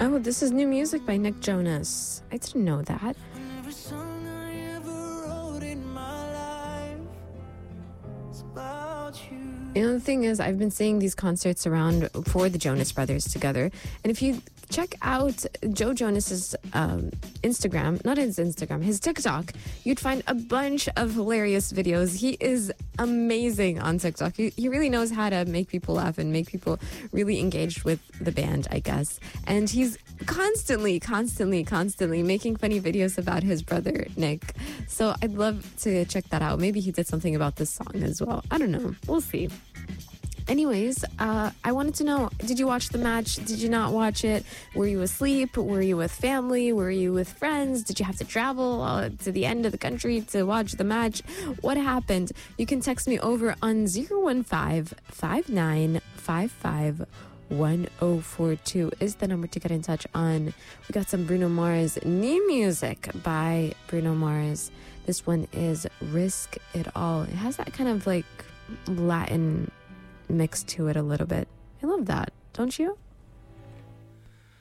Oh, this is new music by Nick Jonas. I didn't know that. The thing is, I've been seeing these concerts around for the Jonas Brothers together. And if you check out Joe Jonas's Instagram, not his Instagram, his TikTok, you'd find a bunch of hilarious videos. He is amazing on TikTok. He really knows how to make people laugh and make people really engaged with the band, I guess. And he's constantly making funny videos about his brother, Nick. So I'd love to check that out. Maybe he did something about this song as well. I don't know. We'll see. Anyways, I wanted to know, did you watch the match? Did you not watch it? Were you asleep? Were you with family? Were you with friends? Did you have to travel to the end of the country to watch the match? What happened? You can text me over on 015-5955-1042 is the number to get in touch on. We got some Bruno Mars, new music by Bruno Mars. This one is Risk It All. It has that kind of like Latin mix to it a little bit. I love that, don't you?